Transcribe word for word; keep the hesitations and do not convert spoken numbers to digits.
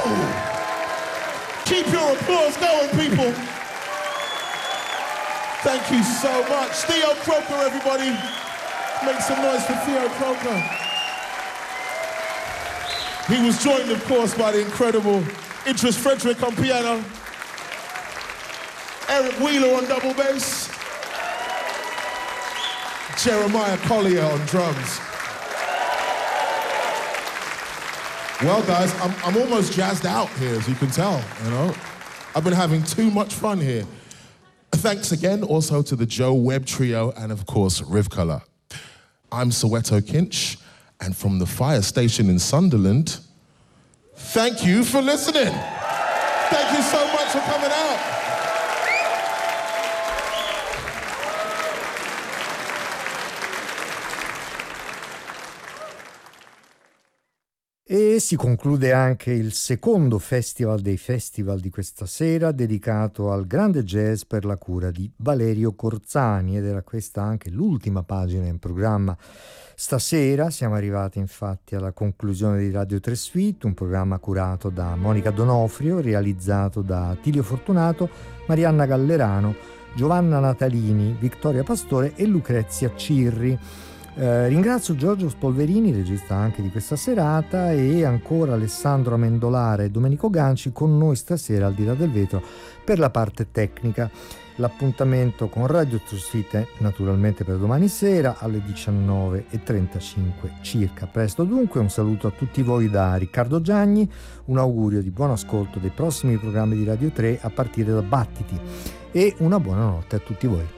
Keep your applause going, people. Thank you so much. Theo Croker, everybody. Make some noise for Theo Croker. He was joined, of course, by the incredible Idris Frederick on piano, Eric Wheeler on double bass, Jeremiah Collier on drums. Well, guys, I'm, I'm almost jazzed out here, as you can tell, you know. I've been having too much fun here. Thanks again also to the Joe Webb Trio and, of course, Rivkala. I'm Soweto Kinch, and from the fire station in Sunderland, thank you for listening. Thank you so much for coming out. E si conclude anche il secondo festival dei festival di questa sera, dedicato al grande jazz per la cura di Valerio Corzani, ed era questa anche l'ultima pagina in programma stasera. Siamo arrivati infatti alla conclusione di Radio tre Suite, un programma curato da Monica Donofrio, realizzato da Tilio Fortunato, Marianna Gallerano, Giovanna Natalini, Vittoria Pastore e Lucrezia Cirri. Eh, ringrazio Giorgio Spolverini, regista anche di questa serata, e ancora Alessandro Amendolare e Domenico Ganci con noi stasera al di là del vetro per la parte tecnica. L'appuntamento con Radio tre Suite naturalmente per domani sera alle diciannove e trentacinque circa. Presto dunque, un saluto a tutti voi da Riccardo Gianni, un augurio di buon ascolto dei prossimi programmi di Radio tre a partire da Battiti e una buona notte a tutti voi.